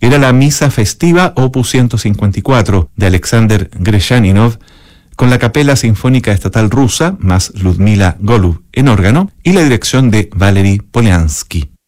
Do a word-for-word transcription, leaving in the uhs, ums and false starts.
era la Misa Festiva opus ciento cincuenta y cuatro de Alexander Greshchaninov, con la Capela Sinfónica Estatal Rusa, más Ludmila Golub en órgano, y la dirección de Valery Polyansky.